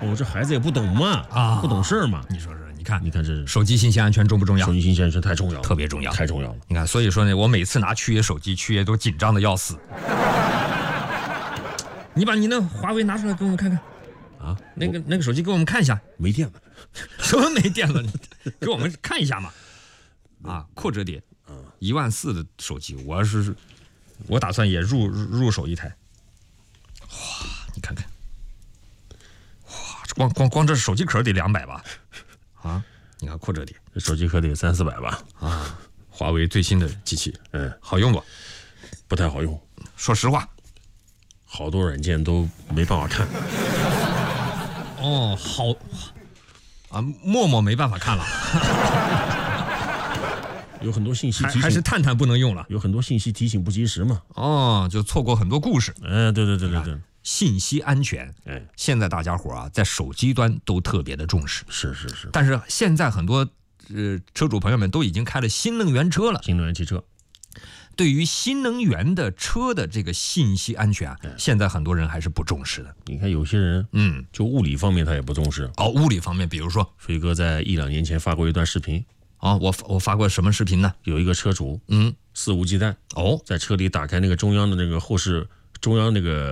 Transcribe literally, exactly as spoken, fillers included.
哦，这孩子也不懂嘛， 啊， 不懂事儿嘛。 你说说，你看， 你看这手机信息安全重不重要？ 手机信息安全太重要了， 特别重要， 太重要了。 你看，所以说呢，我每次拿曲爷手机，曲爷都紧张的要死。你把你那华为拿出来给我们看看。 啊， 那个那个手机给我们看一下。 没电了。 什么没电了？给我们看一下嘛。啊，扩折叠，一万四的手机，我是我打算也入入手一台。哇，你看看，哇，光光光这手机壳得两百吧？啊，你看扩折叠， 这手机壳得三四百吧？ 啊，华为最新的机器， 嗯， 好用不？ 不太好用。 说实话， 好多软件都没办法看。 哦，好啊，陌陌没办法看了。 有很多信息提醒， 还是探探不能用了， 有很多信息提醒不及时嘛。 哦，就错过很多故事。 哎，对对对对对， 信息安全， 哎， 现在大家伙啊，在手机端都特别的重视。 是是是。 但是现在很多呃车主朋友们都已经开了新能源车了， 新能源汽车。 对于新能源的车的这个信息安全啊，现在很多人还是不重视的。 你看有些人， 嗯， 就物理方面他也不重视。 哦，物理方面，比如说， 飞哥在一两年前发过一段视频。 啊，我我发过什么视频呢？ 有一个车主， 嗯， 肆无忌惮哦， 在车里打开那个中央的那个后视中央那个